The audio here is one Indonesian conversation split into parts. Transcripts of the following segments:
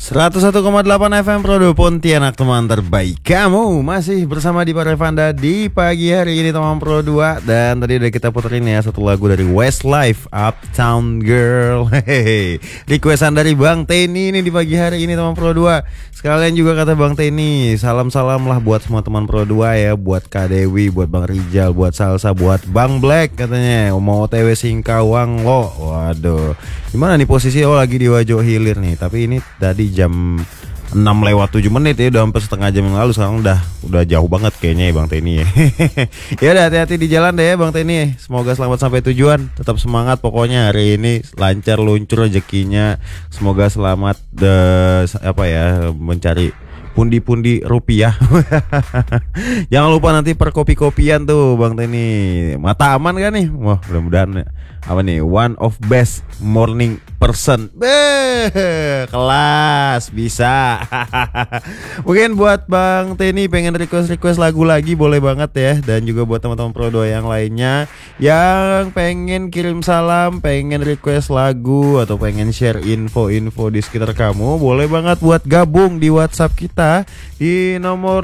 101,8 FM Prodo Pontianak, teman terbaik kamu. Masih bersama Dipa Revanda di pagi hari ini teman Pro 2. Dan tadi udah kita puterin ya satu lagu dari Westlife, Uptown Girl. Hehehe. Requestan dari Bang Teni ini di pagi hari ini teman Pro 2. Sekalian juga kata Bang Teni, salam-salam lah buat semua teman Pro 2 ya. Buat Kak Dewi, buat Bang Rijal, buat Salsa, buat Bang Black katanya. Mau OTW Singkawang lo. Waduh, gimana nih posisi? Oh lagi di Wajo Hilir nih. Tapi ini tadi jam 6:07 ya, udah hampir setengah jam yang lalu. Sekarang udah jauh banget kayaknya ya Bang Teni ya. Ya udah, hati-hati di jalan deh ya Bang Teni. Semoga selamat sampai tujuan. Tetap semangat pokoknya hari ini, lancar luncur rezekinya. Semoga selamat mencari pundi-pundi rupiah. Jangan lupa nanti per kopi-kopian tuh Bang Teni. Mata aman kan nih? Wah, mudah-mudahan apa nih, one of best morning person. Kelas bisa. Mungkin buat Bang Teni pengen request lagu lagi boleh banget ya. Dan juga buat teman-teman Pro 2 yang lainnya yang pengen kirim salam, pengen request lagu, atau pengen share info-info di sekitar kamu, boleh banget buat gabung di WhatsApp kita di nomor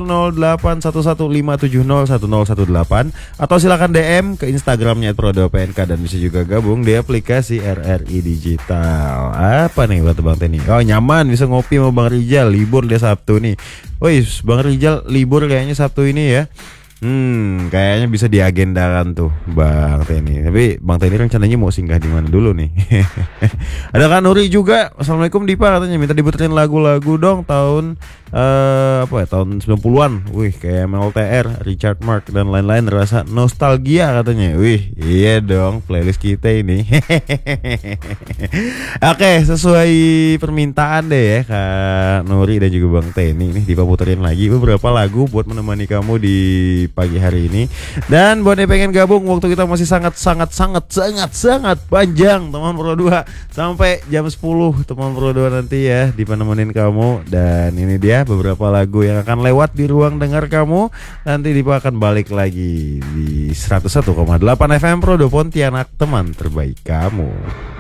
081157010118, atau silakan DM ke Instagramnya @pro2pnk, dan bisa juga gabung di aplikasi RRI Digital. Apa nih buat Bang Teni? Oh, nyaman bisa ngopi sama Bang Rijal, libur dia Sabtu nih. Woi, Bang Rijal libur kayaknya Sabtu ini ya. Kayaknya bisa diagendakan tuh Bang Teni. Tapi Bang Teni rencananya mau singgah di mana dulu nih? Ada kan Nuri juga. Assalamualaikum Dipa, katanya minta diputerin lagu-lagu dong tahun tahun 90-an. Wih, kayak MLTR, Richard Mark dan lain-lain, rasa nostalgia katanya. Wih, iya dong, playlist kita ini. Oke, sesuai permintaan deh ya Kak Nuri dan juga Bang Teni. Nih Dipa puterin lagi beberapa lagu buat menemani kamu di pagi hari ini. Dan buat yang pengen gabung, waktu kita masih sangat panjang teman Pro 2, sampai jam 10 teman Pro 2 nanti ya Dipa nemenin kamu. Dan ini dia beberapa lagu yang akan lewat di ruang dengar kamu. Nanti Dipa akan balik lagi di 101,8 FM Pro 2 Pontianak, teman terbaik kamu.